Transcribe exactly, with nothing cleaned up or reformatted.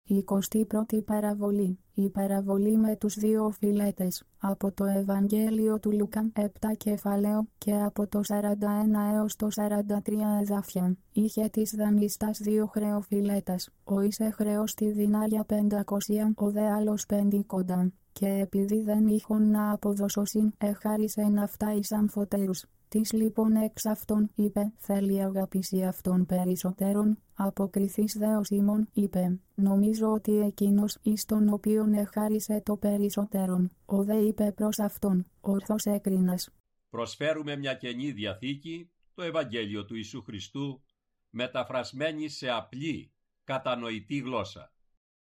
εικοστή πρώτη παραβολή. Η παραβολή με τους δύο φιλέτες, από το Ευαγγέλιο του Λουκά επτά κεφαλαίο και από το σαράντα ένα έως το σαράντα τρία εδάφια. Είχε της δανειστάς δύο χρεοφιλέτας, ο είσαι χρεός τη δινάρια πεντακόσια, ο δε άλλος πεντηκόντα. Και επειδή δεν είχον να αποδοσωσιν, εχάρισεν αυτά εις αμφωτέρους. Της λοιπόν εξ αυτών είπε, θέλει αγαπήσει αυτόν περισσότερον, αποκριθείς δε ο Σίμων, είπε, νομίζω ότι εκείνος εις τον οποίον εχάρισε το περισσότερον, ο δε είπε προς αυτόν, ορθώς έκρινας. Προσφέρουμε μια Καινή Διαθήκη, το Ευαγγέλιο του Ιησού Χριστού, μεταφρασμένη σε απλή, κατανοητή γλώσσα.